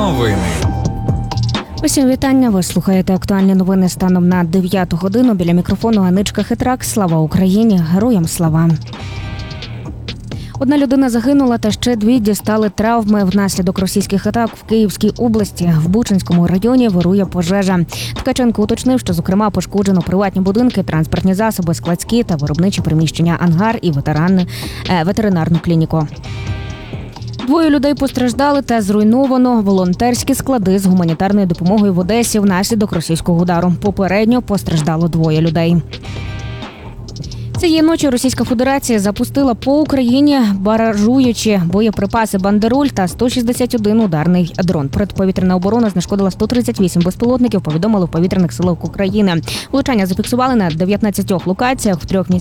Новини. Усім вітання. Ви слухаєте актуальні новини станом на 9 годину. Біля мікрофону Аничка Хитрак. Слава Україні! Героям слава! Одна людина загинула та ще дві дістали травми внаслідок російських атак в Київській області. В Бучанському районі вирує пожежа. Ткаченко уточнив, що, зокрема, пошкоджено приватні будинки, транспортні засоби, складські та виробничі приміщення, ангар і ветеринарну клініку. Двоє людей постраждали та зруйновано волонтерські склади з гуманітарною допомогою в Одесі внаслідок російського удару. Попередньо постраждало двоє людей. Цієї ночі Російська Федерація запустила по Україні баражуючі боєприпаси «Бандероль» та 161 ударний дрон. Протиповітряна оборона знешкодила 138 безпілотників, повідомили в повітряних силах України. Влучання зафіксували на 19 локаціях в 3